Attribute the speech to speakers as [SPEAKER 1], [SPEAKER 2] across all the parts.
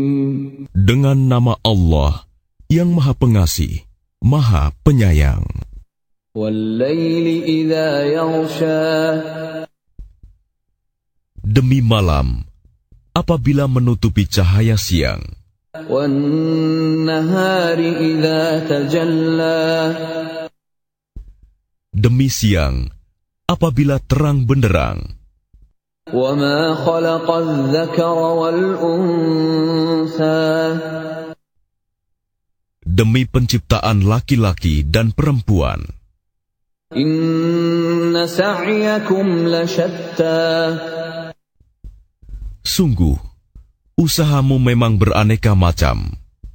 [SPEAKER 1] Dengan nama Allah yang Maha Pengasih, Maha Penyayang. Demi malam, apabila menutupi cahaya siang. Demi siang, apabila terang benderang. Demi penciptaan laki-laki dan perempuan. Sungguh, usahamu memang beraneka macam.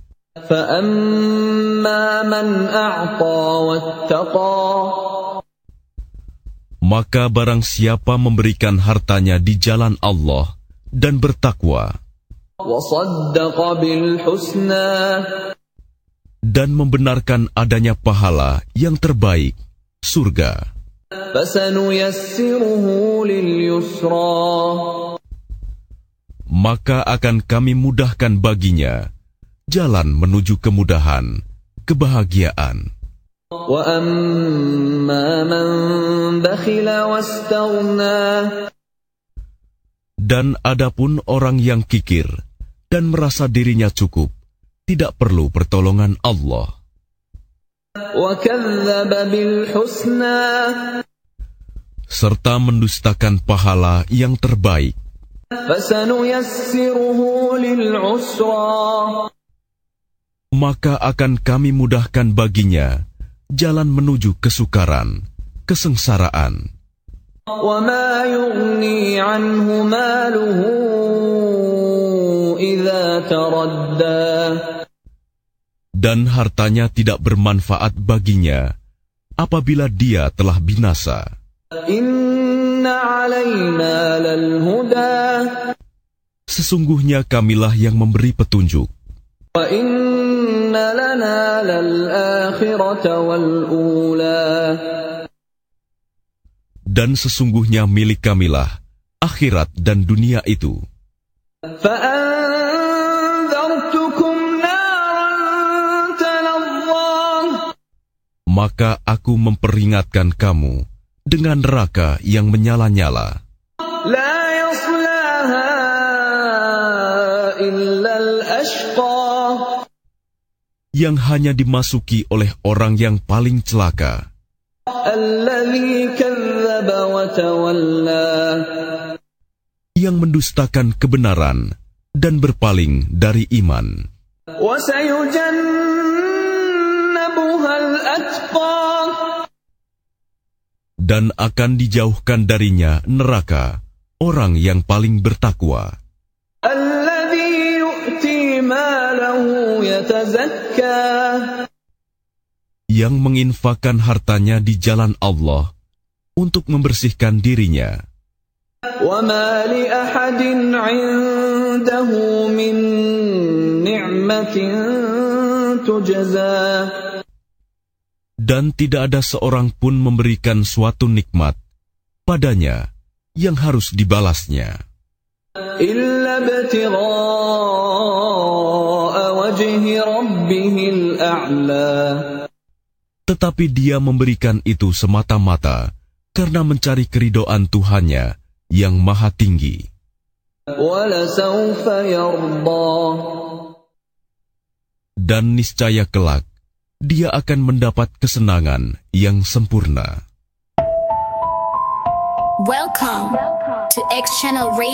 [SPEAKER 1] Maka barang siapa memberikan hartanya di jalan Allah dan bertakwa, dan membenarkan adanya pahala yang terbaik, surga, maka akan kami mudahkan baginya jalan menuju kemudahan, kebahagiaan. Dan adapun orang yang kikir dan merasa dirinya cukup, tidak perlu pertolongan Allah. Serta mendustakan pahala yang terbaik. Maka akan kami mudahkan baginya jalan menuju kesukaran, kesengsaraan. Dan hartanya tidak bermanfaat baginya apabila dia telah binasa. Sesungguhnya kamilah yang memberi petunjuk. Dan sesungguhnya milik kamilah akhirat dan dunia itu. Maka aku memperingatkan kamu dengan neraka yang menyala-nyala. Yang hanya dimasuki oleh orang yang paling celaka. Yang mendustakan kebenaran dan berpaling dari iman. Dan akan dijauhkan darinya neraka orang yang paling bertakwa. Yang menginfakkan hartanya di jalan Allah untuk membersihkan dirinya. Dan tidak ada seorang pun memberikan suatu nikmat padanya yang harus dibalasnya. Tetapi dia memberikan itu semata-mata karena mencari keridhaan Tuhannya yang maha tinggi. Dan niscaya kelak dia akan mendapat kesenangan yang sempurna.
[SPEAKER 2] Welcome to X Channel Radio.